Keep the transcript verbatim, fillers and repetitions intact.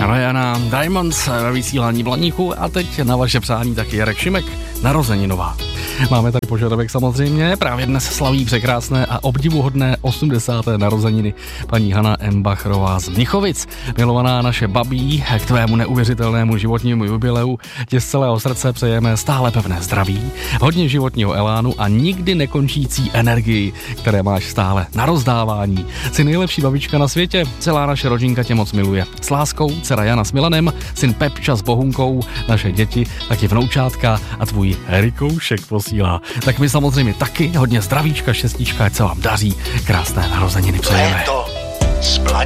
Rajana Diamonds ve vysílání Blaníku a teď na vaše přání taky Jarek Šimek, narozeninová. Máme tady požadavek samozřejmě, právě dnes slaví překrásné a obdivuhodné osmdesáté narozeniny paní Hana M. Bachrová z Mnichovic. Milovaná naše babí, k tvému neuvěřitelnému životnímu jubileu tě z celého srdce přejeme stále pevné zdraví, hodně životního elánu a nikdy nekončící energii, které máš stále na rozdávání. Jsi nejlepší babička na světě, celá naše rodinka tě moc miluje. S láskou, dcera Jana s Milanem, syn Pepča s Bohunkou, naše děti, taky vnoučátka a tvůj Rikoušek posílá. Tak my samozřejmě taky, hodně zdravíčka, štěstíčka, ať se vám daří, krásné narozeniny přejeme. Léto s Blaníkem.